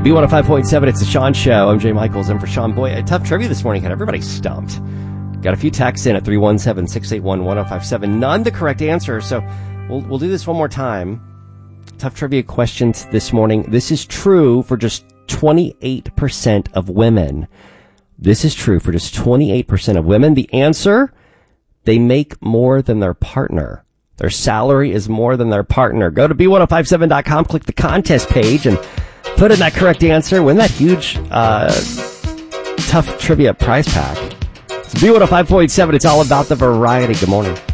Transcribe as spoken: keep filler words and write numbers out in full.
B one oh five point seven, it's the Sean Show. I'm Jay Michaels, and for Sean, boy, a tough trivia this morning. Had everybody stumped. Got a few texts in at three one seven, six eight one, one oh five seven. None the correct answer, so we'll, we'll do this one more time. Tough trivia questions this morning. This is true for just twenty-eight percent of women. This is true for just twenty-eight percent of women. The answer, they make more than their partner. Their salary is more than their partner. Go to B one oh five seven dot com, click the contest page, and put in that correct answer. Win that huge, uh, tough trivia prize pack. It's B one oh five point seven. It's all about the variety. Good morning.